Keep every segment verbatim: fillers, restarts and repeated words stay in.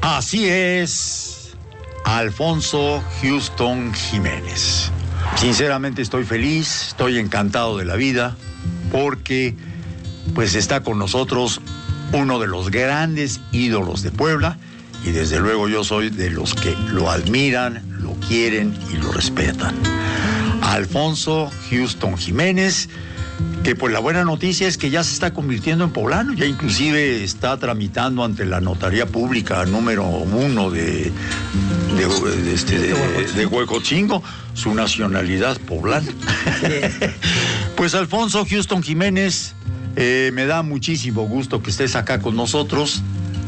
Así es, Alfonso Houston Jiménez. Sinceramente estoy feliz, estoy encantado de la vida, porque pues está con nosotros uno de los grandes ídolos de Puebla, y desde luego yo soy de los que lo admiran, lo quieren y lo respetan. Alfonso Houston Jiménez, que pues la buena noticia es que ya se está convirtiendo en poblano, ya inclusive está tramitando ante la notaría pública número uno de, de, de, este, de, de Huejotzingo su nacionalidad poblana. Pues Alfonso Houston Jiménez, eh, me da muchísimo gusto que estés acá con nosotros.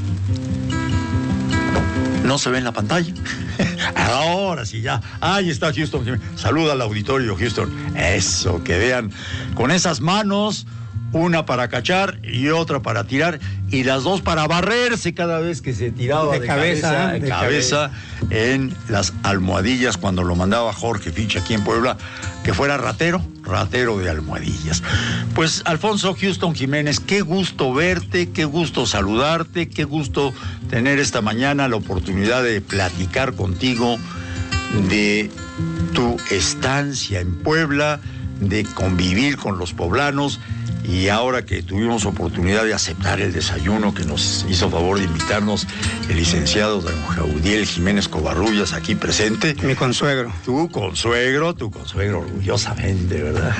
No se ve en la pantalla. Ahora sí, ya. Ahí está Houston Jiménez. Saluda al auditorio, Houston. Eso, que vean. Con esas manos, una para cachar y otra para tirar, y las dos para barrerse cada vez que se tiraba de, de cabeza, cabeza, de, de cabeza, cabeza en las almohadillas, cuando lo mandaba Jorge Fitch aquí en Puebla, que fuera ratero, ratero de almohadillas. Pues Alfonso Houston Jiménez, qué gusto verte, qué gusto saludarte, qué gusto tener esta mañana la oportunidad de platicar contigo de tu estancia en Puebla, de convivir con los poblanos. Y ahora que tuvimos oportunidad de aceptar el desayuno que nos hizo favor de invitarnos el licenciado don Jaudiel Jiménez Covarrubias, aquí presente. Mi consuegro. Tu consuegro, tu consuegro, orgullosamente, ¿verdad?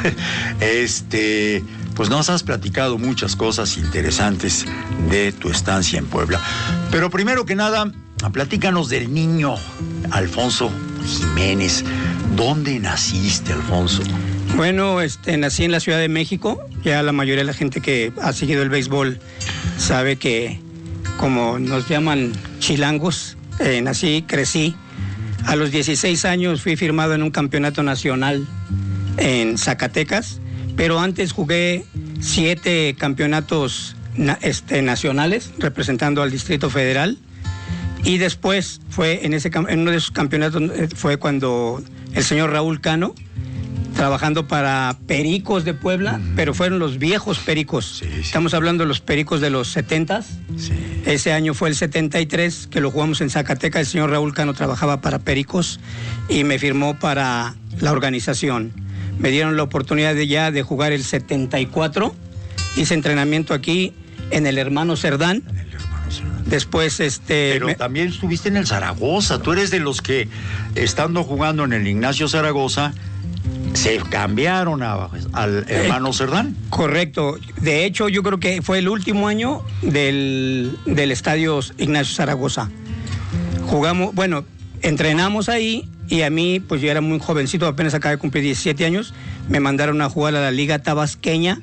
Este, pues nos has platicado muchas cosas interesantes de tu estancia en Puebla. Pero primero que nada, platícanos del niño Alfonso Jiménez. ¿Dónde naciste, Alfonso? Bueno, este, nací en la Ciudad de México. Ya la mayoría de la gente que ha seguido el béisbol sabe que, como nos llaman chilangos, eh, nací, crecí. A los dieciséis años fui firmado en un campeonato nacional en Zacatecas, pero antes jugué siete campeonatos na, este, nacionales representando al Distrito Federal. Y después fue en, ese, en uno de esos campeonatos fue cuando el señor Raúl Cano, trabajando para Pericos de Puebla, uh-huh. pero fueron los viejos Pericos. Sí, sí. Estamos hablando de los Pericos de los setentas. Sí. Ese año fue el setenta y tres, que lo jugamos en Zacatecas. El señor Raúl Cano trabajaba para Pericos y me firmó para la organización. Me dieron la oportunidad de ya de jugar el setenta y cuatro. Hice entrenamiento aquí en el Hermano Cerdán. Después, este... Pero me... también estuviste en el Zaragoza. Tú eres de los que, estando jugando en el Ignacio Zaragoza, se cambiaron a, al Hermano Cerdán. Eh, correcto. De hecho, yo creo que fue el último año del, del estadio Ignacio Zaragoza. Jugamos, bueno, entrenamos ahí, y a mí, pues yo era muy jovencito, apenas acabé de cumplir diecisiete años, me mandaron a jugar a la Liga Tabasqueña,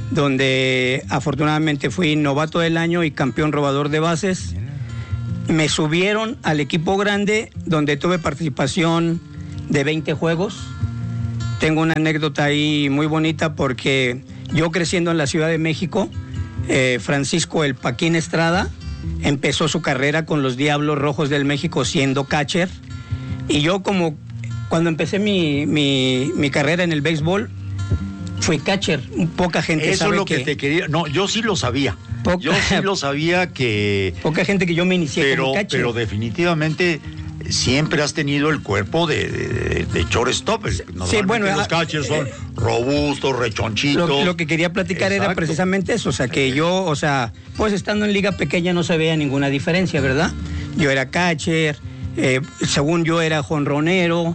donde afortunadamente fui novato del año y campeón robador de bases. Me subieron al equipo grande, donde tuve participación de veinte juegos. Tengo una anécdota ahí muy bonita, porque yo creciendo en la Ciudad de México, eh, Francisco el Paquín Estrada empezó su carrera con los Diablos Rojos del México siendo catcher, y yo, como cuando empecé mi, mi, mi carrera en el béisbol, fui catcher. Poca gente Eso sabe es lo que... que te quería... No, yo sí lo sabía. Poca... Yo sí lo sabía que... Poca gente que yo me inicié pero, como catcher. Pero definitivamente siempre has tenido el cuerpo de, de, de shortstop. Sí, bueno, los catchers son eh, robustos, rechonchitos. Lo, lo que quería platicar Exacto. era precisamente eso, o sea, que yo, o sea, pues estando en liga pequeña no se veía ninguna diferencia, ¿verdad? Yo era catcher, eh, según yo era jonronero,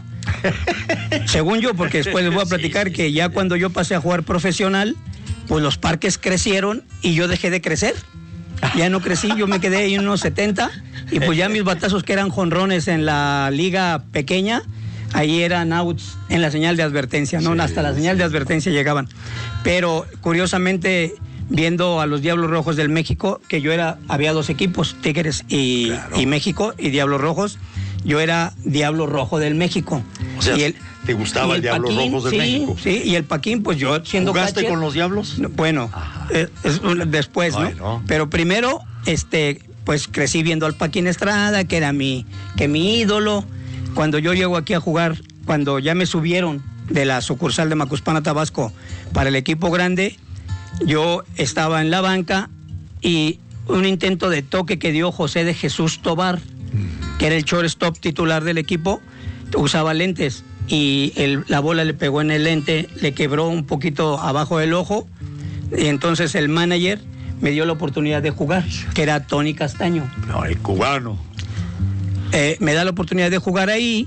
según yo, porque después les voy a platicar sí, sí, que ya sí. cuando yo pasé a jugar profesional, pues los parques crecieron y yo dejé de crecer. Ya no crecí, yo me quedé ahí en unos setenta, y pues ya mis batazos, que eran jonrones en la liga pequeña, ahí eran outs en la señal de advertencia, ¿no? Sí, hasta la señal sí. de advertencia llegaban. Pero curiosamente, viendo a los Diablos Rojos del México, que yo era, había dos equipos, Tigres y, claro. y México, y Diablos Rojos, yo era Diablo Rojo del México. O sea, y el, ¿te gustaba el Diablo Paquín, Rojos del sí, México? Sí, y el Paquín, pues yo siendo ¿Jugaste catcher, con los Diablos? Bueno, eh, es, después, Ay, ¿no? ¿no? Pero primero, este, pues crecí viendo al Paquín Estrada, que era mi, que mi ídolo. Cuando yo llego aquí a jugar, cuando ya me subieron de la sucursal de Macuspana, Tabasco, para el equipo grande, yo estaba en la banca y un intento de toque que dio José de Jesús Tobar, que era el shortstop titular del equipo, usaba lentes y el, la bola le pegó en el lente, le quebró un poquito abajo del ojo, y entonces el manager me dio la oportunidad de jugar, que era Tony Castaño. No, el cubano. Eh, me da la oportunidad de jugar ahí.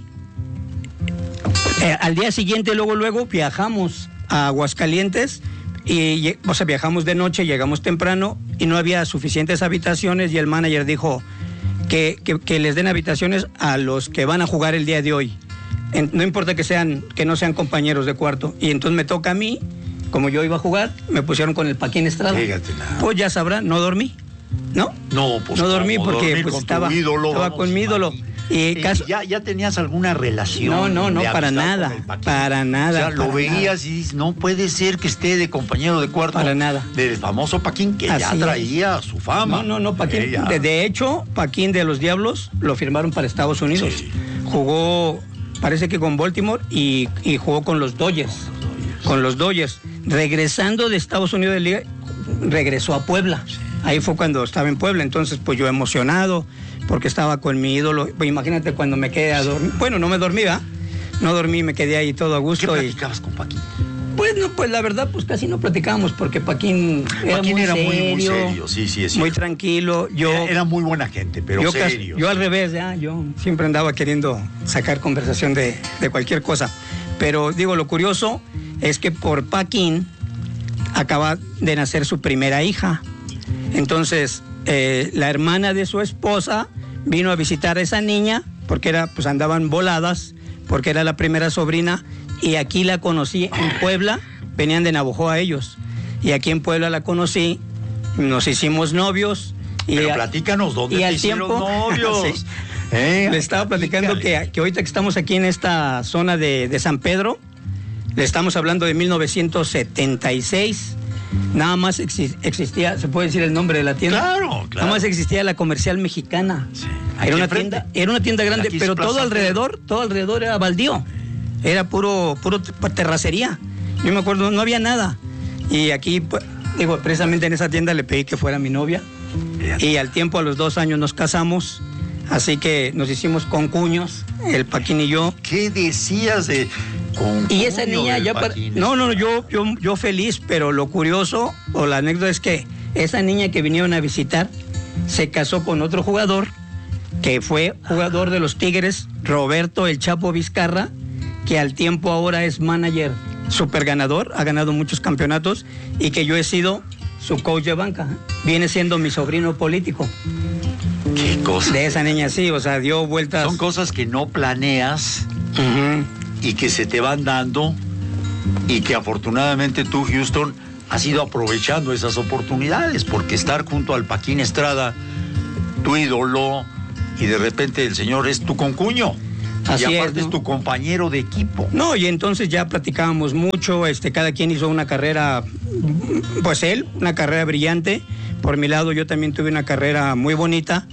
Eh, al día siguiente, luego, luego viajamos a Aguascalientes, y, o sea, viajamos de noche, llegamos temprano y no había suficientes habitaciones y el manager dijo que, que, que les den habitaciones a los que van a jugar el día de hoy. En, no importa que sean, que no sean compañeros de cuarto. Y entonces me toca a mí, como yo iba a jugar, me pusieron con el Paquín Estrada. Fíjate nada. Pues ya sabrán, no dormí. ¿No? No, pues no dormí porque pues, con estaba, ídolo, estaba vamos, con mi ídolo. Y caso... ¿Ya, ¿Ya tenías alguna relación? No, no, no, de para nada, para nada. O sea, para lo veías nada. y dices, no puede ser que esté de compañero de cuarto. Para nada. Del famoso Paquín, que Así ya traía es. su fama. No, no, no, Paquín. De, de hecho, Paquín de los Diablos lo firmaron para Estados Unidos. Sí. Jugó, parece que con Baltimore y, y jugó con los Dodgers. Con los Dodgers. Regresando de Estados Unidos de Liga, regresó a Puebla. Sí. Ahí fue cuando estaba en Puebla, entonces pues yo emocionado porque estaba con mi ídolo. Pues imagínate cuando me quedé a dormir. Bueno, no me dormí, ¿verdad? No dormí, me quedé ahí todo a gusto. ¿Qué platicabas y... con Paquín? Pues no, pues la verdad, pues casi no platicábamos porque Paquín era, Paquín muy, era serio, muy, muy serio, sí, sí, sí. Muy tranquilo. Yo, era, era muy buena gente, pero yo serio. Casi, yo al revés, ya, yo siempre andaba queriendo sacar conversación de, de cualquier cosa. Pero digo, lo curioso es que por Paquín acaba de nacer su primera hija. Entonces, eh, la hermana de su esposa vino a visitar a esa niña, porque era, pues andaban voladas, porque era la primera sobrina, y aquí la conocí en Puebla, venían de Navojoa ellos, y aquí en Puebla la conocí, nos hicimos novios. Y Pero a, platícanos, ¿dónde y te al hicieron tiempo, novios? Sí. ¿Eh? Le estaba platicando que, que ahorita que estamos aquí en esta zona de, de San Pedro, le estamos hablando de mil novecientos setenta y seis, nada más existía, ¿se puede decir el nombre de la tienda? Claro, claro. Nada más existía la Comercial Mexicana. Sí. Era una tienda, era una tienda grande, pero todo alrededor, todo alrededor era baldío. Era puro, puro terracería. Yo me acuerdo, no había nada. Y aquí, digo, precisamente en esa tienda le pedí que fuera mi novia. Bien. Y al tiempo, a los dos años, nos casamos. Así que nos hicimos concuños, el Paquín y yo. ¿Qué decías de concuño? Y esa niña ya para... No, no, yo, yo, yo feliz, pero lo curioso o la anécdota es que esa niña que vinieron a visitar se casó con otro jugador que fue jugador de los Tigres, Roberto El Chapo Vizcarra, que al tiempo ahora es manager super ganador, ha ganado muchos campeonatos y que yo he sido su coach de banca. Viene siendo mi sobrino político. Qué cosa. De esa niña, sí, o sea, dio vueltas. Son cosas que no planeas uh-huh. y que se te van dando y que afortunadamente tú, Houston, has ido aprovechando esas oportunidades, porque estar junto al Paquín Estrada, tu ídolo, y de repente el señor es tu concuño. Así y aparte es, ¿no? es tu compañero de equipo. No, y entonces ya platicábamos mucho, este, cada quien hizo una carrera, pues él, una carrera brillante. Por mi lado, yo también tuve una carrera muy bonita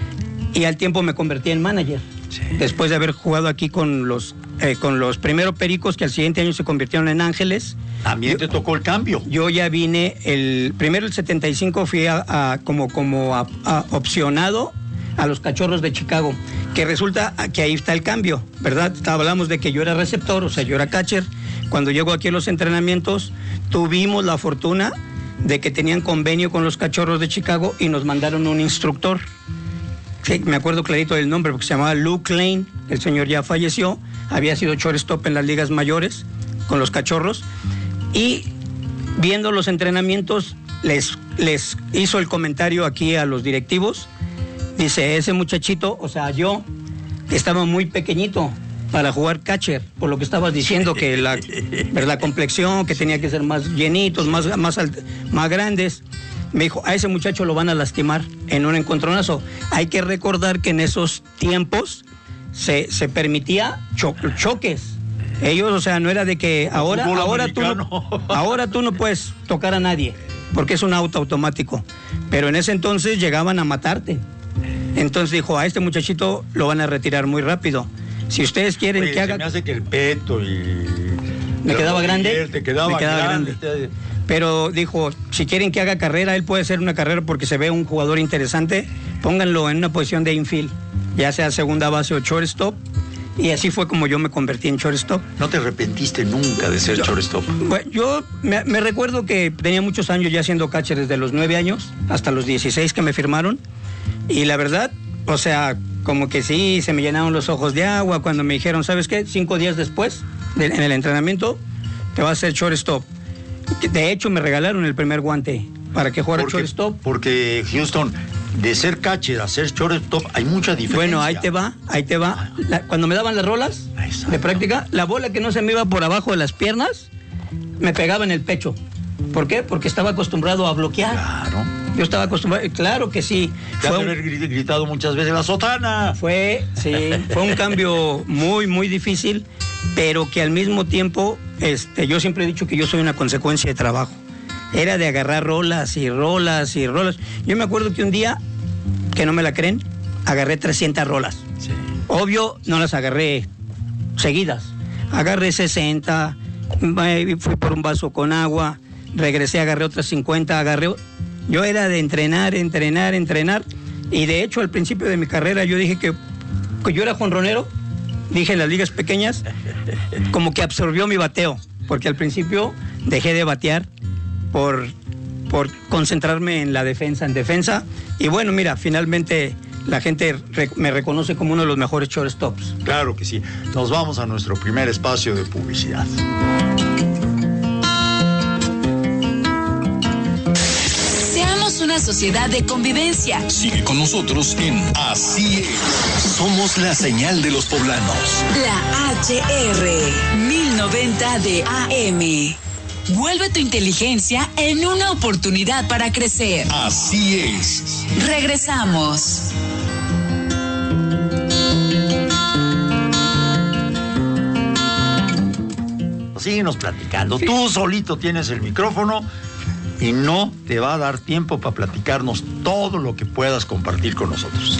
y al tiempo me convertí en manager. Sí. Después de haber jugado aquí con los, eh, con los primeros Pericos, que al siguiente año se convirtieron en Ángeles. También yo, te tocó el cambio. Yo ya vine, el primero el setenta y cinco fui a, a, como, como a, a opcionado a los Cachorros de Chicago, que resulta que ahí está el cambio, ¿verdad? Hablamos de que yo era receptor, o sea, yo era catcher. Cuando llego aquí a los entrenamientos, tuvimos la fortuna de que tenían convenio con los Cachorros de Chicago y nos mandaron un instructor. Sí, me acuerdo clarito del nombre porque se llamaba Luke Lane, el señor ya falleció, había sido shortstop en las ligas mayores con los Cachorros y viendo los entrenamientos les, les hizo el comentario aquí a los directivos. Dice, ese muchachito, o sea, yo estaba muy pequeñito para jugar catcher, por lo que estabas diciendo, que la, la complexión, que tenía que ser más llenitos, más, más, más grandes. Me dijo, a ese muchacho lo van a lastimar en un encontronazo. Hay que recordar que en esos tiempos se, se permitía cho choques. Ellos, o sea, no era de que ahora, ahora, tú no, ahora tú no puedes tocar a nadie, porque es un auto automático. Pero en ese entonces llegaban a matarte. Entonces dijo, a este muchachito lo van a retirar muy rápido. Si ustedes quieren Oye, que haga... Se me hace que el peto y... ¿Me quedaba grande? Te quedaba, me quedaba grande. grande. pero dijo, si quieren que haga carrera, él puede hacer una carrera porque se ve un jugador interesante, pónganlo en una posición de infield, ya sea segunda base o shortstop, y así fue como yo me convertí en shortstop. ¿No te arrepentiste nunca de ser yo, shortstop? Bueno, yo me, me recuerdo que tenía muchos años ya siendo catcher, desde los nueve años hasta los dieciséis que me firmaron, y la verdad, o sea, como que sí, se me llenaron los ojos de agua cuando me dijeron, ¿sabes qué? Cinco días después, de, en el entrenamiento, te vas a hacer shortstop. De hecho, me regalaron el primer guante para que jugara porque, shortstop. Porque, Houston, de ser catcher a ser shortstop hay mucha diferencia. Bueno, ahí te va, ahí te va. La, cuando me daban las rolas Exacto. de práctica, la bola que no se me iba por abajo de las piernas, me pegaba en el pecho. ¿Por qué? Porque estaba acostumbrado a bloquear. Claro. Yo estaba acostumbrado, claro que sí. Te fue haber un... gritado muchas veces la sotana. Fue, sí, fue un cambio muy, muy difícil, pero que al mismo tiempo, este, yo siempre he dicho que yo soy una consecuencia de trabajo. Era de agarrar rolas y rolas y rolas. Yo me acuerdo que un día, que no me la creen, agarré trescientas rolas. Sí. Obvio, no las agarré seguidas. Agarré sesenta, fui por un vaso con agua, regresé, agarré otras cincuenta, agarré... Yo era de entrenar, entrenar, entrenar. Y de hecho, al principio de mi carrera, yo dije que, que yo era jonronero. Dije en las ligas pequeñas, como que absorbió mi bateo. Porque al principio dejé de batear por, por concentrarme en la defensa, en defensa. Y bueno, mira, finalmente la gente re, me reconoce como uno de los mejores shortstops. Claro que sí. Nos vamos a nuestro primer espacio de publicidad. Una sociedad de convivencia. Sigue con nosotros en Así es. Somos la señal de los poblanos. La H R mil noventa de A M. Vuelve tu inteligencia en una oportunidad para crecer. Así es. Regresamos. Síguenos platicando. Sí. Tú solito tienes el micrófono y no te va a dar tiempo para platicarnos todo lo que puedas compartir con nosotros.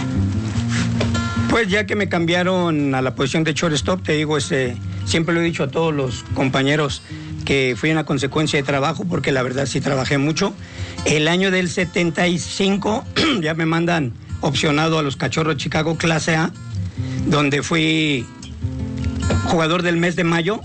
Pues ya que me cambiaron a la posición de shortstop, te digo, ese, siempre lo he dicho a todos los compañeros que fui una consecuencia de trabajo, porque la verdad sí trabajé mucho. El año del setenta y cinco ya me mandan opcionado a los Cachorros Chicago Clase A, donde fui jugador del mes de mayo.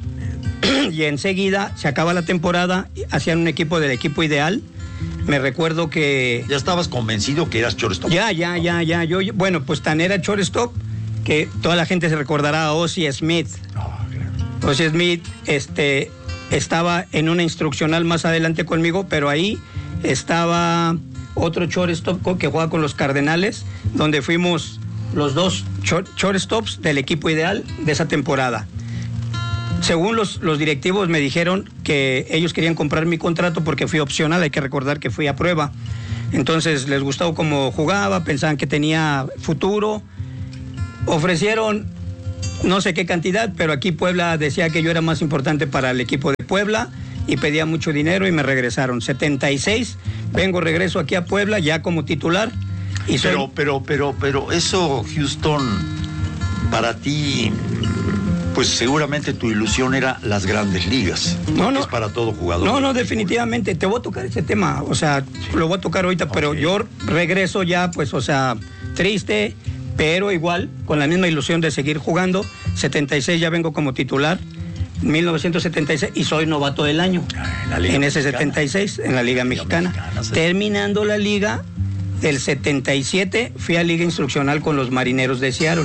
Y enseguida se acaba la temporada, hacían un equipo del equipo ideal. Me recuerdo que... ¿Ya estabas convencido que eras shortstop? Ya, ya, ya, ya. Yo, bueno, pues tan era shortstop que toda la gente se recordará a Ozzie Smith. Oh, claro. Ozzie Smith este, estaba en una instruccional más adelante conmigo, pero ahí estaba otro shortstop que juega con los Cardenales, donde fuimos los dos shortstops del equipo ideal de esa temporada. Según los, los directivos me dijeron que ellos querían comprar mi contrato porque fui opcional, hay que recordar que fui a prueba. Entonces les gustó cómo jugaba, pensaban que tenía futuro. Ofrecieron no sé qué cantidad, pero aquí Puebla decía que yo era más importante para el equipo de Puebla y pedía mucho dinero y me regresaron. setenta y seis, vengo, regreso aquí a Puebla ya como titular. Y soy... Pero, pero, pero, pero eso, Houston, para ti... Pues seguramente tu ilusión era las grandes ligas. No, no. Es para todo jugador. No, no, definitivamente. Te voy a tocar ese tema. O sea, sí. Lo voy a tocar ahorita, okay. Pero yo regreso ya, pues, o sea, triste, pero igual, con la misma ilusión de seguir jugando. setenta y seis ya vengo como titular. mil novecientos setenta y seis y soy novato del año. En, la Liga en ese Mexicana. setenta y seis, en la Liga, Liga Mexicana. Mexicana sí. Terminando la Liga, del setenta y siete, fui a Liga Instruccional con los Marineros de Seattle.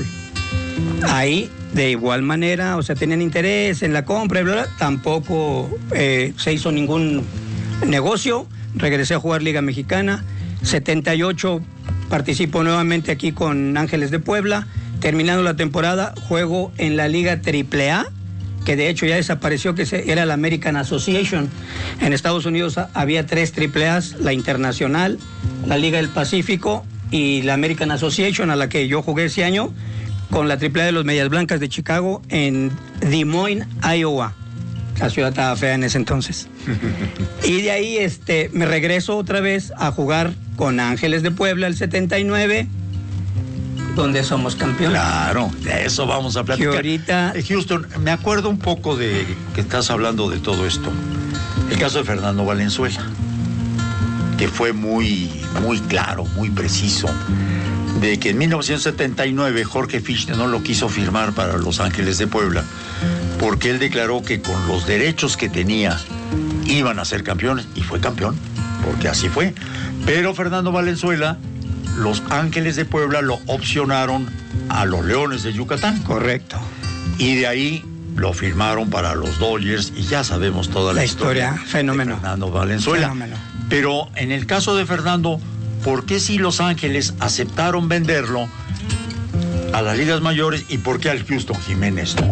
Ahí, de igual manera, o sea, tenían interés en la compra y bla, bla, tampoco eh, se hizo ningún negocio. Regresé a jugar Liga Mexicana. setenta y ocho participo nuevamente aquí con Ángeles de Puebla. Terminando la temporada, juego en la Liga Triple A, que de hecho ya desapareció, que era la American Association. En Estados Unidos había tres Triple A's, la Internacional, la Liga del Pacífico y la American Association, a la que yo jugué ese año con la Triple A de los Medias Blancas de Chicago en Des Moines, Iowa. La ciudad estaba fea en ese entonces. Y de ahí este, me regreso otra vez a jugar con Ángeles de Puebla el setenta y nueve, donde somos campeones. Claro, de eso vamos a platicar. Que ahorita... Eh, Houston, me acuerdo un poco de que estás hablando de todo esto. El caso de Fernando Valenzuela, que fue muy, muy claro, muy preciso, de que en mil novecientos setenta y nueve Jorge Fichtner no lo quiso firmar para Los Ángeles de Puebla, porque él declaró que con los derechos que tenía iban a ser campeones, y fue campeón, porque así fue. Pero Fernando Valenzuela, Los Ángeles de Puebla lo opcionaron a los Leones de Yucatán. Correcto. Y de ahí lo firmaron para los Dodgers, y ya sabemos toda la, la historia, historia fenómeno. de Fernando Valenzuela. Fenómeno. Pero en el caso de Fernando, ¿por qué si Los Ángeles aceptaron venderlo a las ligas mayores y por qué al Houston Jiménez no?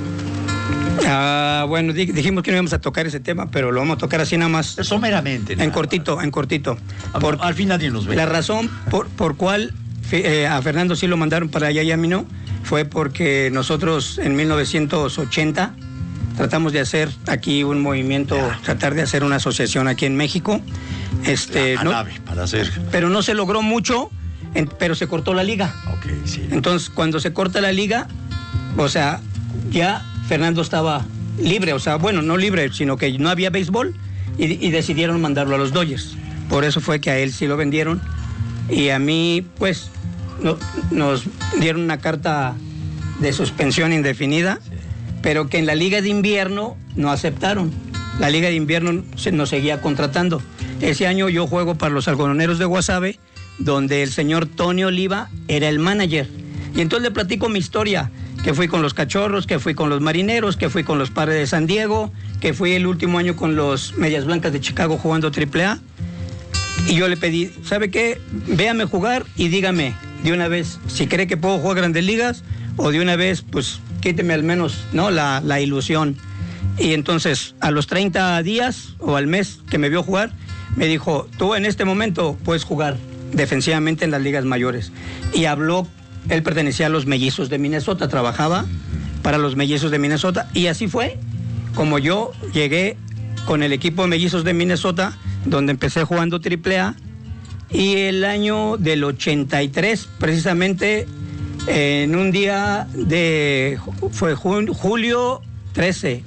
Ah, bueno, di- dijimos que no íbamos a tocar ese tema, pero lo vamos a tocar así nada más. Someramente. En nada. cortito, en cortito. Por, al fin nadie nos ve. La razón por, por cual eh, a Fernando sí lo mandaron para allá y a mí no, fue porque nosotros en mil novecientos ochenta tratamos de hacer aquí un movimiento, Ya. tratar de hacer una asociación aquí en México. Este, La no- nave para hacer. pero no se logró mucho, en- pero se cortó la liga. Ok, sí. Entonces, cuando se corta la liga, o sea, ya Fernando estaba libre, o sea, bueno, no libre, sino que no había béisbol y, y decidieron mandarlo a los Dodgers. Por eso fue que a él sí lo vendieron y a mí, pues, no- nos dieron una carta de suspensión indefinida, pero que en la liga de invierno no aceptaron. La liga de invierno se, nos seguía contratando. Ese año yo juego para los algodoneros de Guasave, donde el señor Tony Oliva era el manager. Y entonces le platico mi historia, que fui con los Cachorros, que fui con los Marineros, que fui con los Padres de San Diego, que fui el último año con los Medias Blancas de Chicago jugando triple A. Y yo le pedí, ¿sabe qué? Véame jugar y dígame de una vez si cree que puedo jugar Grandes Ligas o de una vez, pues, quíteme al menos, ¿no? La, la ilusión. Y entonces, a los treinta días o al mes que me vio jugar, me dijo, tú en este momento puedes jugar defensivamente en las ligas mayores. Y habló, él pertenecía a los Mellizos de Minnesota, trabajaba para los Mellizos de Minnesota. Y así fue como yo llegué con el equipo de Mellizos de Minnesota, donde empecé jugando triple A. Y el año del ochenta y tres, precisamente, en un día de, fue ju- julio trece,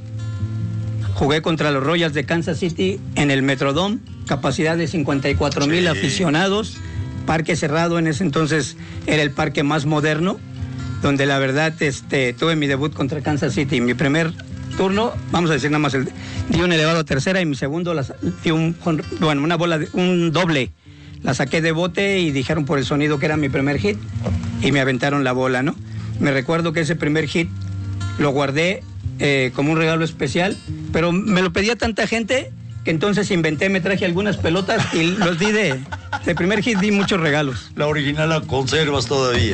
jugué contra los Royals de Kansas City en el Metrodome, capacidad de cincuenta y cuatro mil Sí. aficionados, parque cerrado, en ese entonces era el parque más moderno, donde la verdad este, tuve mi debut contra Kansas City. Mi primer turno, vamos a decir nada más, el, di un elevado a tercera y mi segundo la, di un, bueno, una bola, de, un doble. La saqué de bote y dijeron por el sonido que era mi primer hit y me aventaron la bola, ¿no? Me recuerdo que ese primer hit lo guardé eh, como un regalo especial, pero me lo pedía tanta gente que entonces inventé, me traje algunas pelotas y los di de, de primer hit, di muchos regalos. La original la conservas todavía.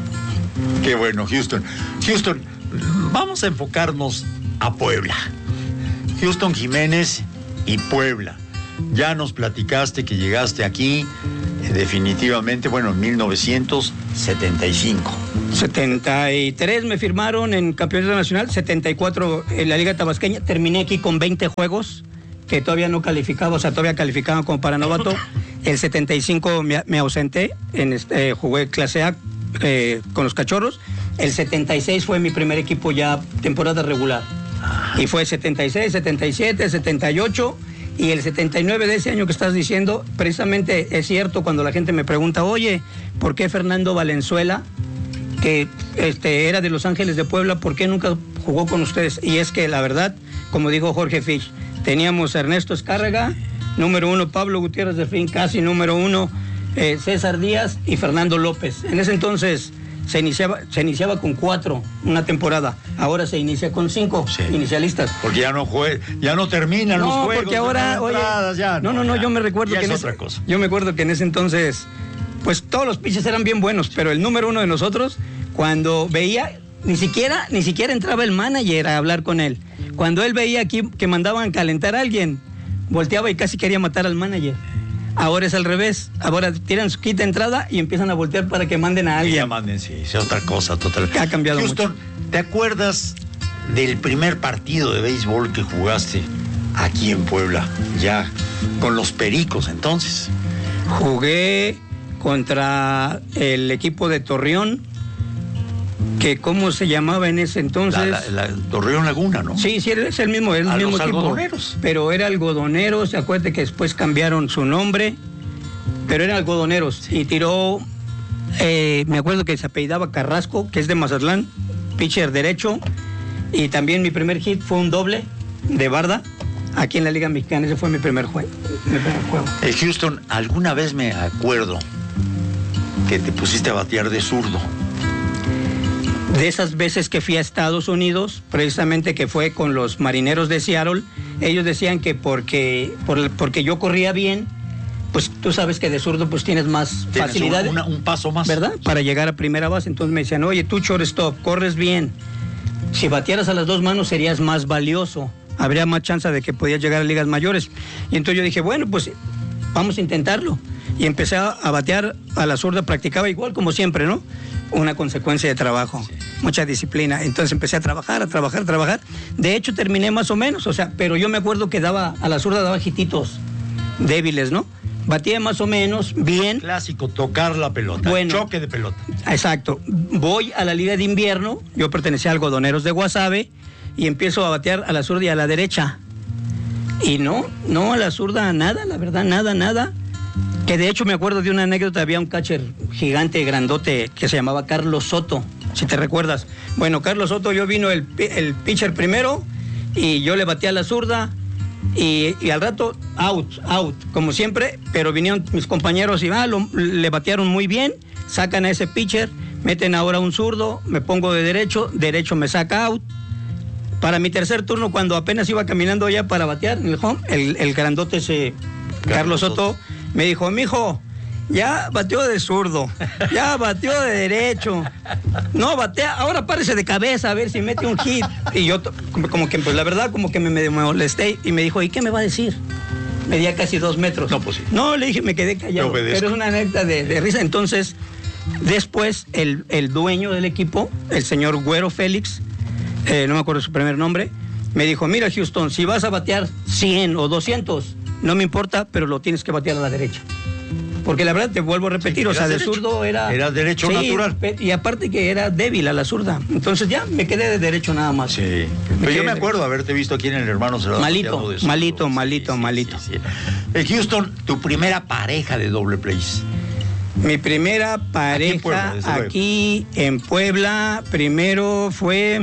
Qué bueno, Houston. Houston, vamos a enfocarnos a Puebla. Houston Jiménez y Puebla. Ya nos platicaste que llegaste aquí eh, definitivamente, bueno, en mil novecientos setenta y cinco. setenta y tres me firmaron en Campeonato Nacional, setenta y cuatro en la Liga Tabasqueña. Terminé aquí con veinte juegos que todavía no calificaba, o sea, todavía calificaba como para novato. El setenta y cinco me, me ausenté, en este, eh, jugué clase A eh, con los Cachorros. El setenta y seis fue mi primer equipo ya temporada regular. Y fue setenta y seis, setenta y siete, setenta y ocho y el setenta y nueve de ese año que estás diciendo, precisamente es cierto cuando la gente me pregunta, oye, ¿por qué Fernando Valenzuela, que este, era de Los Ángeles de Puebla, ¿por qué nunca jugó con ustedes? Y es que la verdad, como dijo Jorge Fisch, teníamos a Ernesto Escárraga, número uno, Pablo Gutiérrez de Fin, casi número uno, eh, César Díaz y Fernando López. En ese entonces se iniciaba, se iniciaba con cuatro una temporada, ahora se inicia con cinco Sí. inicialistas. Porque ya no jue... ya no terminan los No, juegos. porque ahora, no hay oye, entradas, ya, no, no, no, ya. yo me recuerdo Ya que es en otra ese, cosa. yo me acuerdo que en ese entonces, pues todos los pitches eran bien buenos, pero el número uno de nosotros, cuando veía, ni siquiera, ni siquiera entraba el manager a hablar con él. Cuando él veía aquí que mandaban calentar a alguien, volteaba y casi quería matar al manager. Ahora es al revés, ahora tiran su quita entrada y empiezan a voltear para que manden a Y alguien. ya manden, sí, es otra cosa total. Ha cambiado Houston, ¿te acuerdas del primer partido de béisbol que jugaste aquí en Puebla? Ya con los Pericos entonces. Jugué contra el equipo de Torreón que cómo se llamaba en ese entonces. La, la, la Torreón Laguna, ¿no? Sí, sí, es el mismo, el A mismo los equipo. algodoneros. Pero era Algodoneros, acuérdate que después cambiaron su nombre, pero eran Algodoneros. Sí. Y tiró, eh, me acuerdo que se apellidaba Carrasco, que es de Mazatlán, pitcher derecho. Y también mi primer hit fue un doble de barda aquí en la Liga Mexicana. Ese fue mi primer juego. Mi primer juego. El Houston, alguna vez me acuerdo que te pusiste a batear de zurdo. De esas veces que fui a Estados Unidos, precisamente que fue con los Marineros de Seattle, ellos decían que porque, por, porque yo corría bien, pues tú sabes que de zurdo pues tienes más tienes facilidad. Un, una, un paso más. ¿Verdad? Para llegar a primera base. Entonces me decían, oye, tú shortstop, corres bien. Si batearas a las dos manos serías más valioso. Habría más chance de que podías llegar a ligas mayores. Y entonces yo dije, bueno, pues vamos a intentarlo. Y empecé a, a batear a la zurda, practicaba igual como siempre, ¿no? Una consecuencia de trabajo, sí. Mucha disciplina. Entonces empecé a trabajar, a trabajar, a trabajar. De hecho terminé más o menos, o sea, pero yo me acuerdo que daba, a la zurda daba hititos débiles, ¿no? Batía más o menos bien. Clásico, tocar la pelota, bueno, choque de pelota. Exacto. Voy a la Liga de Invierno, yo pertenecía a Algodoneros de Guasave, y empiezo a batear a la zurda y a la derecha. Y no, no a la zurda nada, la verdad, nada, nada. Que de hecho me acuerdo de una anécdota, había un catcher gigante, grandote, que se llamaba Carlos Soto, si te recuerdas. Bueno, Carlos Soto, yo vino el, el pitcher primero, y yo le batí a la zurda, y, y al rato, out, out, como siempre, pero vinieron mis compañeros y ah, lo, le batearon muy bien, sacan a ese pitcher, meten ahora un zurdo, me pongo de derecho, derecho me saca out. Para mi tercer turno, cuando apenas iba caminando ya para batear en el home, el, el grandote ese Carlos Soto me dijo, mijo, ya bateó de zurdo, ya bateó de derecho, no batea, ahora párese de cabeza a ver si mete un hit. Y yo como, como que, pues la verdad, como que me, me molesté y me dijo, ¿y qué me va a decir? Medía casi dos metros. No, pues sí. No, le dije, me quedé callado, pero es una anécdota de, de risa. Entonces, después, el, el dueño del equipo, el señor Güero Félix, eh, no me acuerdo su primer nombre, me dijo, mira Houston, si vas a batear cien o doscientos, no me importa, pero lo tienes que batear a la derecha. Porque la verdad, te vuelvo a repetir, sí, o sea, de derecho. Zurdo era... Era derecho sí, natural. Y aparte que era débil a la zurda. Entonces ya me quedé de derecho nada más. Sí. Me Pero yo me acuerdo de haberte visto aquí en el Hermano Cerrado. Malito, de malito, malito, sí, malito. Sí, sí. El Houston, tu primera pareja de doble plays. Mi primera pareja aquí en Puebla, aquí en Puebla primero fue...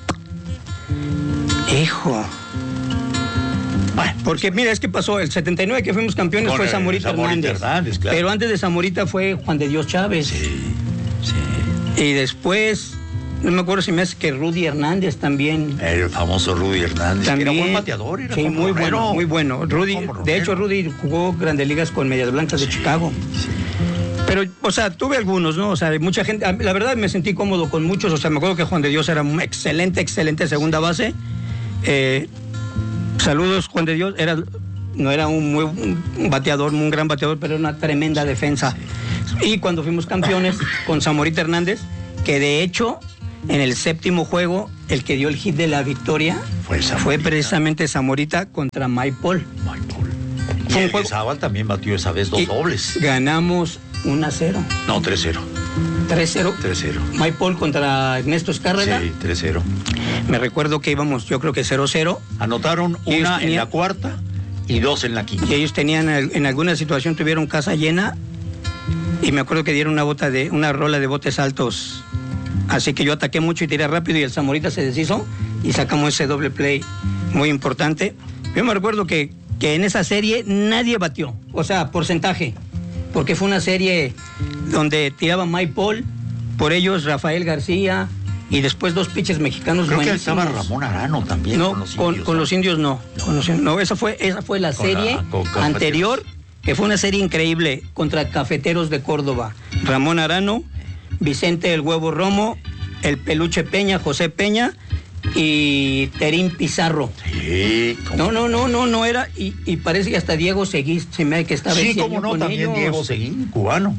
Hijo... Bueno, porque mira, es que pasó, el setenta y nueve que fuimos campeones fue Zamorita Hernández, Hernández claro. Pero antes de Zamorita fue Juan de Dios Chávez. Sí, sí. Y después, no me acuerdo si me hace que Rudy Hernández también. El famoso Rudy Hernández, también, que era buen bateador. Era sí, muy bueno, muy bueno. Rudy, de hecho, Rudy jugó Grandes Ligas con Medias Blancas sí, de Chicago. Sí. Pero, o sea, tuve algunos, ¿no? O sea, mucha gente, la verdad me sentí cómodo con muchos, o sea, me acuerdo que Juan de Dios era un excelente, excelente segunda base. Eh... Saludos, Juan de Dios. Era, no era un, muy, un bateador, un gran bateador, pero era una tremenda defensa. Y cuando fuimos campeones con Zamorita Hernández, que de hecho, en el séptimo juego, el que dio el hit de la victoria fue, fue precisamente Zamorita contra Mike Paul. Mike Paul. Y el juego... Zabal también batió esa vez dos y dobles. Ganamos uno a cero. No, tres cero. tres cero. tres cero. Mike Paul contra Ernesto Escárraga. Sí, tres cero. Me recuerdo que íbamos, yo creo que cero cero. Anotaron una tenían, en la cuarta y dos en la quinta. Y ellos tenían, en alguna situación tuvieron casa llena y me acuerdo que dieron una bota de, una rola de botes altos. Así que yo ataqué mucho y tiré rápido y el Zamorita se deshizo y sacamos ese doble play muy importante. Yo me recuerdo que, que en esa serie nadie batió, o sea, porcentaje, porque fue una serie donde tiraba Mike Paul, por ellos Rafael García, y después dos pitchers mexicanos. Creo que estaba Ramón Arano también. No, con los con, indios, con ¿no? los indios no. No, con los, no esa, fue, esa fue la con serie la, con, con anterior, que fue una serie increíble, contra Cafeteros de Córdoba. Ramón Arano, Vicente El Huevo Romo, el Peluche Peña, José Peña y Terín Pizarro. Sí. No, no, no, no, no era, y, y parece que hasta Diego Seguí se me que estaba sí, cómo no, también ellos. Diego Seguí, cubano.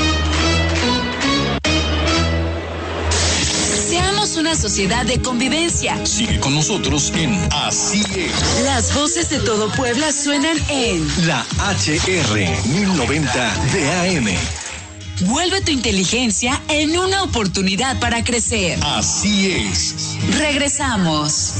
Seamos una sociedad de convivencia. Sigue con nosotros en Así es. Las voces de todo Puebla suenan en la H R mil noventa de A M. Vuelve tu inteligencia en una oportunidad para crecer. Así es. Regresamos.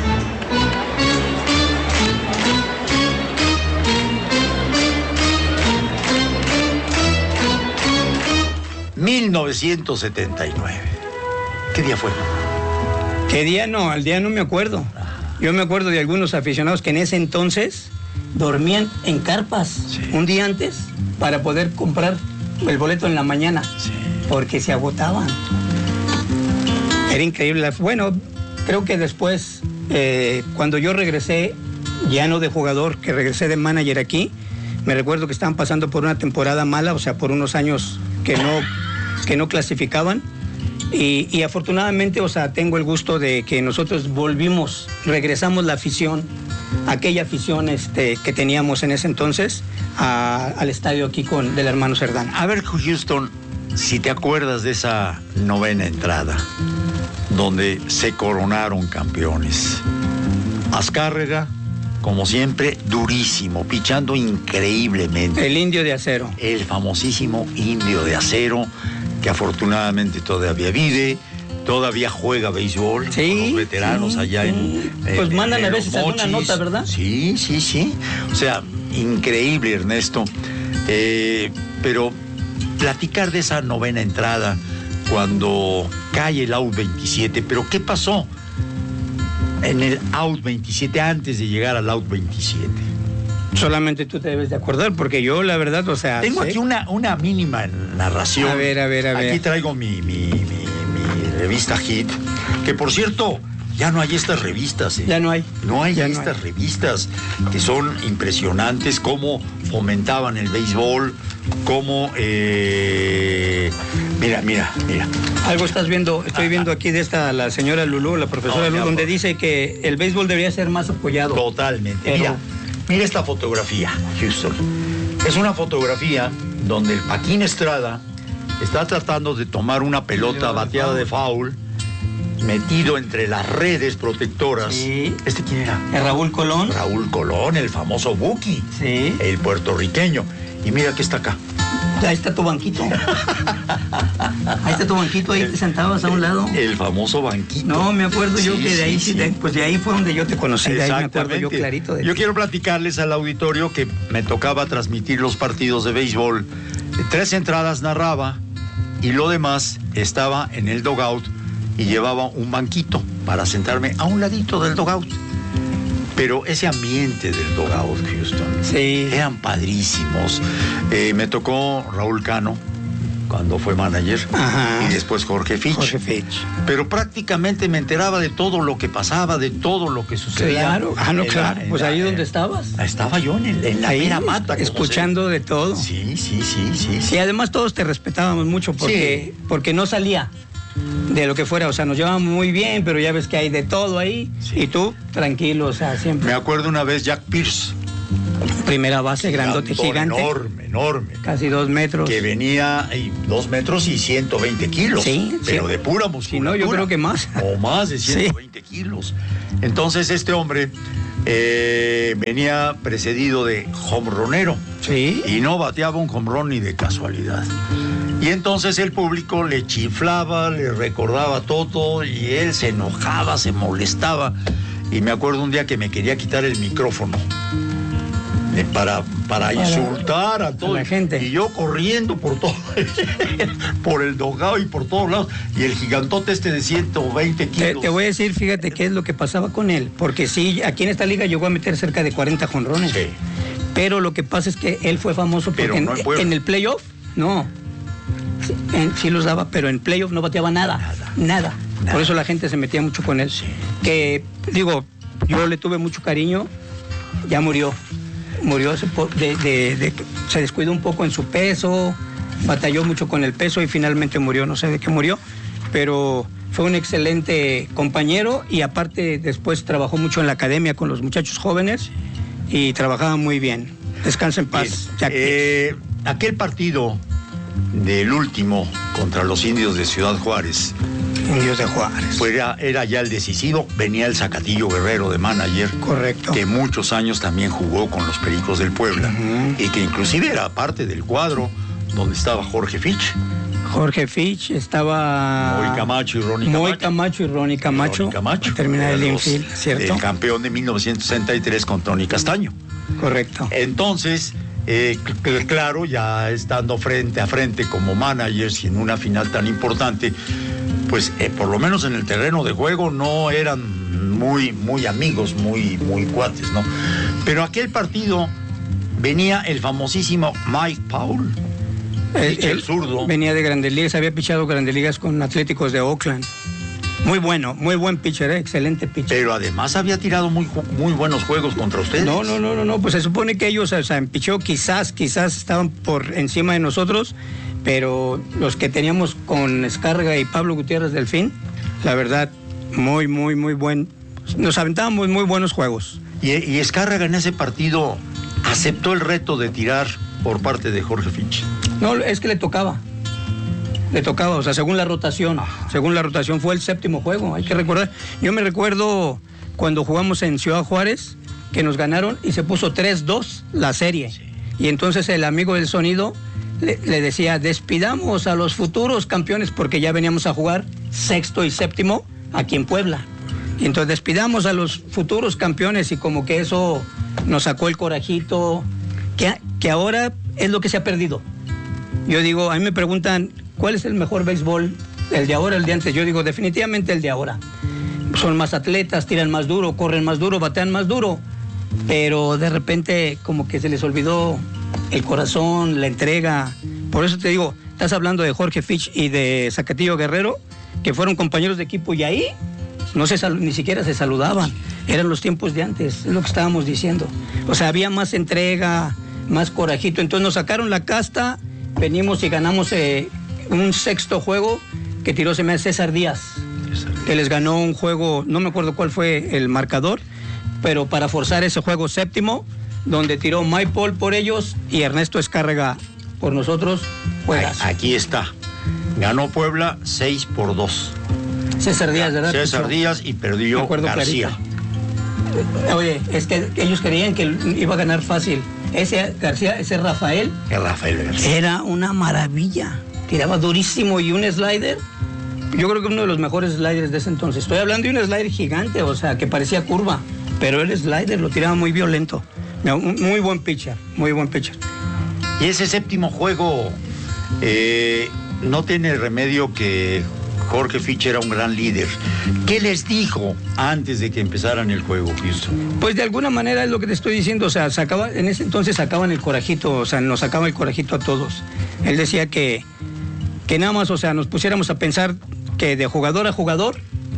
mil novecientos setenta y nueve. ¿Qué día fue? ¿Qué día? No, al día no me acuerdo. Yo me acuerdo de algunos aficionados que en ese entonces dormían en carpas sí. un día antes para poder comprar el boleto en la mañana, sí. porque se agotaban. Era increíble. Bueno, creo que después, eh, cuando yo regresé, ya no de jugador, que regresé de manager aquí, me recuerdo que estaban pasando por una temporada mala, o sea, por unos años que no, que no clasificaban. Y, y afortunadamente, o sea, tengo el gusto de que nosotros volvimos, regresamos la afición, aquella afición este, que teníamos en ese entonces, a, al estadio aquí con del hermano Cerdán. A ver, Houston, si te acuerdas de esa novena entrada, donde se coronaron campeones. Azcárraga, como siempre, durísimo, pichando increíblemente. El indio de acero. El famosísimo indio de acero, que afortunadamente todavía vive, todavía juega béisbol sí, con los veteranos sí, allá sí. en... Pues en, mandan en a veces alguna nota, ¿verdad? Sí, sí, sí. O sea, increíble, Ernesto. Eh, pero platicar de esa novena entrada, cuando cae el out veintisiete, pero ¿qué pasó en el out veintisiete antes de llegar al out veintisiete? Solamente tú te debes de acordar, porque yo, la verdad, o sea... Tengo sé. aquí una, una mínima narración. A ver, a ver, a ver. Aquí traigo mi, mi, mi, mi revista Hit, que por cierto, ya no hay estas revistas. ¿eh? Ya no hay. No hay ya estas no hay. revistas que son impresionantes, cómo fomentaban el béisbol, cómo... Eh... Mira, mira, mira. Algo estás viendo, estoy viendo aquí de esta, la señora Lulú, la profesora no, Lulú, donde dice que el béisbol debería ser más apoyado. Totalmente. Pero... Mira. Mira esta fotografía, Houston. Es una fotografía donde el Paquín Estrada está tratando de tomar una pelota bateada de foul, metido entre las redes protectoras. Sí. ¿Este quién era? ¿El Raúl Colón? Raúl Colón, el famoso Buki. Sí. El puertorriqueño. Y mira que está acá. Ahí está tu banquito. Ahí está tu banquito, ahí te sentabas a un lado. El famoso banquito. No, me acuerdo yo sí, que de ahí, sí, de, sí. pues de ahí fue donde yo te conocí, de ahí me acuerdo yo clarito. De yo ti. quiero platicarles al auditorio que me tocaba transmitir los partidos de béisbol. Tres entradas narraba y lo demás estaba en el dugout y llevaba un banquito para sentarme a un ladito del dugout. Pero ese ambiente del dugout, Houston, sí. eran padrísimos. Eh, me tocó Raúl Cano cuando fue manager. Ajá. Y después Jorge Fitch. Jorge Fitch. Pero prácticamente me enteraba de todo lo que pasaba, de todo lo que sucedía. Claro, ah, no, claro. La, pues la, ahí eh, donde estabas. Estaba yo en, el, en la mera mata. Escuchando de todo. Sí, sí, sí, sí, sí. Y además todos te respetábamos mucho porque, sí. porque no salía de lo que fuera, o sea, nos llevábamos muy bien, pero ya ves que hay de todo ahí, sí. y tú, tranquilo, o sea, siempre. Me acuerdo una vez Jack Pierce. Primera base, grandote, gigante. Enorme, enorme. Casi dos metros. Que venía eh, dos metros y ciento veinte kilos. Sí. Pero sí. de pura musculatura. Si no, yo creo que más. O más de ciento veinte sí. kilos. Entonces este hombre eh, venía precedido de jonronero. Sí. Y no bateaba un jonrón ni de casualidad. Y entonces el público le chiflaba, le recordaba todo y él se enojaba, se molestaba. Y me acuerdo un día que me quería quitar el micrófono eh, para, para, para insultar a toda la gente. Y yo corriendo por todo, por el dogado y por todos lados. Y el gigantote este de ciento veinte kilos. Te, te voy a decir, fíjate qué es lo que pasaba con él. Porque sí, aquí en esta liga llegó a meter cerca de cuarenta jonrones. Sí. Pero lo que pasa es que él fue famoso porque Pero no en, en el playoff, no. Sí, en, sí los daba, pero en playoff no bateaba nada, nada, nada. nada. Por eso la gente se metía mucho con él. Sí. Que, digo, yo le tuve mucho cariño, ya murió. Murió, de, de, de, se descuidó un poco en su peso, batalló mucho con el peso y finalmente murió, no sé de qué murió, pero fue un excelente compañero y aparte después trabajó mucho en la academia con los muchachos jóvenes y trabajaba muy bien. Descansa en paz. Bien, eh, aquel partido del último contra los indios de Ciudad Juárez. Indios de Juárez. Pues era, era ya el decisivo, venía el Zacatillo Guerrero de manager. Correcto. Que muchos años también jugó con los Pericos del Puebla. Uh-huh. Y que inclusive era parte del cuadro donde estaba Jorge Fitch. Jorge Fitch, estaba... Moy Camacho y Ronnie Camacho. Moy Camacho y Ronnie Camacho. Ronnie Camacho. Terminar el Los- infield, ¿cierto? El campeón de mil novecientos sesenta y tres con Tony Castaño. Correcto. Entonces, eh, cl- claro, ya estando frente a frente como managers y en una final tan importante, pues eh, por lo menos en el terreno de juego no eran muy, muy amigos, muy, muy cuates, ¿no? Pero aquel partido venía el famosísimo Mike Paul, Él- pitcher él zurdo. venía de Grandes Ligas, había pichado Grandes Ligas con Atléticos de Oakland. Muy bueno, muy buen pitcher, ¿eh? Excelente pitcher. Pero además había tirado muy, ju- muy buenos juegos contra ustedes. No, no, no, no, no, pues se supone que ellos, o sea, en picheo quizás, quizás estaban por encima de nosotros, pero los que teníamos con Escarga y Pablo Gutiérrez Delfín, la verdad, muy, muy, muy buen, nos aventábamos muy buenos juegos. Y, y Escárraga en ese partido aceptó el reto de tirar por parte de Jorge Fitch. No, es que le tocaba. Le tocaba, o sea, según la rotación. Según la rotación fue el séptimo juego, hay que recordar. Yo me recuerdo cuando jugamos en Ciudad Juárez, que nos ganaron y se puso tres dos la serie. Sí. Y entonces el amigo del sonido le, le decía, despidamos a los futuros campeones, porque ya veníamos a jugar sexto y séptimo aquí en Puebla. Y entonces despidamos a los futuros campeones, y como que eso nos sacó el corajito, que, que ahora es lo que se ha perdido. Yo digo, a mí me preguntan, ¿cuál es el mejor béisbol? ¿El de ahora o el de antes? Yo digo, definitivamente el de ahora. Son más atletas, tiran más duro, corren más duro, batean más duro, pero de repente como que se les olvidó el corazón, la entrega. Por eso te digo, estás hablando de Jorge Fitch y de Zacatillo Guerrero, que fueron compañeros de equipo, y ahí no se sal- ni siquiera se saludaban. Eran los tiempos de antes, es lo que estábamos diciendo. O sea, había más entrega, más corajito. Entonces nos sacaron la casta, venimos y ganamos eh, un sexto juego que tiró se me hace César Díaz, que les ganó un juego, no me acuerdo cuál fue el marcador, pero para forzar ese juego séptimo, donde tiró Mike Paul por ellos y Ernesto Escárraga por nosotros, juegas. Aquí está. Ganó Puebla seis por dos. César Díaz, ¿verdad? César Díaz y perdió García. Clarito. Oye, es que ellos creían que iba a ganar fácil. Ese García, ese Rafael, Que Rafael García. era una maravilla. Tiraba durísimo y un slider. Yo creo que uno de los mejores sliders de ese entonces. Estoy hablando de un slider gigante, o sea, que parecía curva, pero el slider lo tiraba muy violento. Muy buen pitcher, muy buen pitcher. Y ese séptimo juego eh, no tiene remedio que Jorge Fitch era un gran líder. ¿Qué les dijo antes de que empezaran el juego, Houston? Pues de alguna manera es lo que te estoy diciendo, o sea, sacaba, en ese entonces sacaban el corajito, o sea, nos sacaba el corajito a todos. Él decía que, que nada más, o sea, nos pusiéramos a pensar que de jugador a jugador,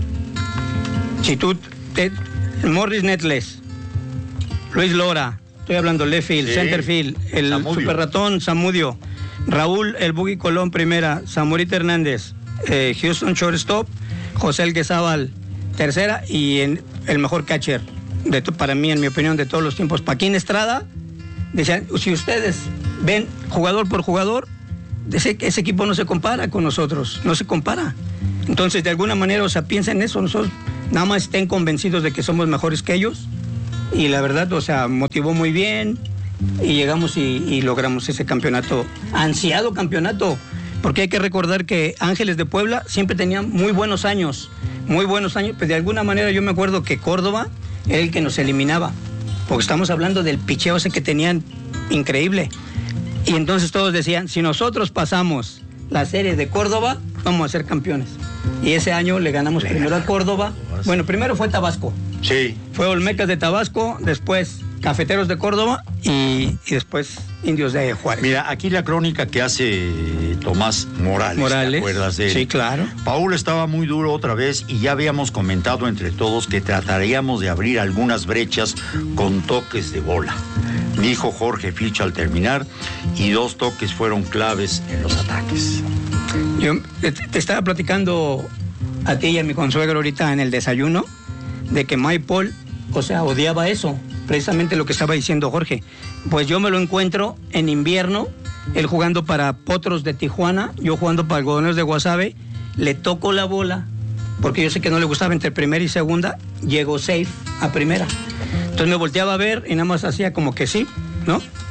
si tú, te, Morris Nettles, Luis Lora, estoy hablando left field, Sí. center field, el Zamudio. super ratón Zamudio, Raúl el Buggy Colón primera, Zamorita Hernández, eh, Houston shortstop, José Elguezábal tercera, y en, el mejor catcher de to, para mí, en mi opinión, de todos los tiempos, Paquín Estrada. Decían, si ustedes ven jugador por jugador, ese, ese equipo no se compara con nosotros, no se compara. Entonces, de alguna manera, o sea, piensen en eso, nosotros nada más estén convencidos de que somos mejores que ellos, y la verdad, o sea, motivó muy bien, y llegamos y, y logramos ese campeonato, ansiado campeonato, porque hay que recordar que Ángeles de Puebla siempre tenía muy buenos años, muy buenos años, pues de alguna manera yo me acuerdo que Córdoba era el que nos eliminaba, porque estamos hablando del picheo ese que tenían increíble, y entonces todos decían, si nosotros pasamos la serie de Córdoba, vamos a ser campeones, y ese año le ganamos le primero ganamos. a Córdoba, bueno, primero fue Tabasco, sí, fue Olmecas de Tabasco, después Cafeteros de Córdoba y, y después Indios de Juárez. Mira, aquí la crónica que hace Tomás Morales, Morales, ¿te acuerdas de él? Sí, claro. Paul estaba muy duro otra vez y ya habíamos comentado entre todos que trataríamos de abrir algunas brechas con toques de bola, dijo Jorge Fitch al terminar, y dos toques fueron claves en los ataques. Yo te, te estaba platicando a ti y a mi consuegro ahorita en el desayuno de que Mike Paul, o sea, odiaba eso, precisamente lo que estaba diciendo Jorge. Pues yo me lo encuentro en invierno, él jugando para Potros de Tijuana, yo jugando para Algodoneros de Guasave, le toco la bola, porque yo sé que no le gustaba entre primera y segunda, llegó safe a primera. Entonces me volteaba a ver y nada más hacía como que sí, ¿no?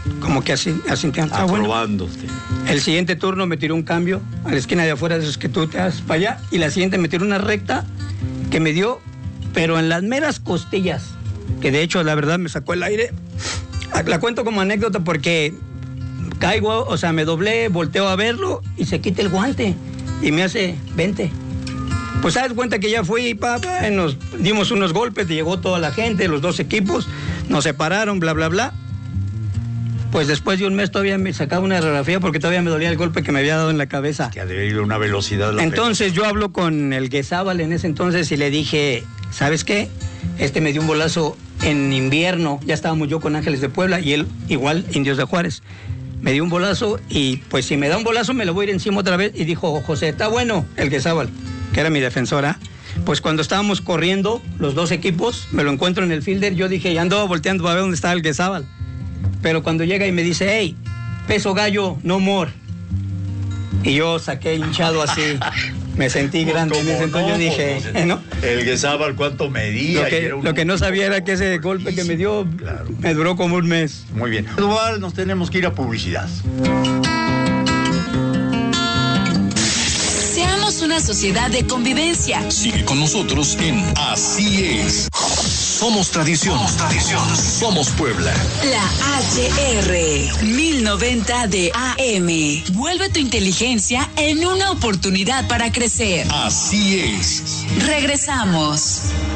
como que así, asintiendo. Ah, bueno. Aprobando usted. El siguiente turno me tiró un cambio a la esquina de afuera, de esos que tú te das para allá, y la siguiente me tiró una recta que me dio, pero en las meras costillas, que de hecho la verdad me sacó el aire. La cuento como anécdota porque caigo, o sea, me doblé, volteo a verlo y se quita el guante y me hace, vente. Pues sabes cuenta que ya fui, papá, nos dimos unos golpes, llegó toda la gente, los dos equipos, nos separaron, bla, bla, bla. Pues después de un mes todavía me sacaba una radiografía porque todavía me dolía el golpe que me había dado en la cabeza. Que ha de ir a una velocidad. Entonces yo hablo con el Guezábal en ese entonces y le dije, ¿sabes qué? Este me dio un bolazo en invierno, ya estábamos yo con Ángeles de Puebla y él igual, Indios de Juárez. Me dio un bolazo y pues si me da un bolazo me lo voy a ir encima otra vez. Y dijo, José, está bueno, el Guezábal, que era mi defensora. Pues cuando estábamos corriendo los dos equipos, me lo encuentro en el fielder, yo dije, ya andaba volteando para ver dónde estaba el Guezábal. Pero cuando llega y me dice, hey, peso gallo, no more. Y yo saqué hinchado así, me sentí grande. En ese entonces no, yo dije, pues, ¿no? El Guezábal, ¿cuánto medía? Lo que, un... lo que no sabía era que ese golpe que me dio, claro, me duró como un mes. Muy bien. Eduardo, nos tenemos que ir a publicidad. Seamos una sociedad de convivencia. Sigue con nosotros en Así es. Somos tradición. Somos tradición. Somos Puebla. La H R mil noventa de A M. Vuelve tu inteligencia en una oportunidad para crecer. Así es. Regresamos.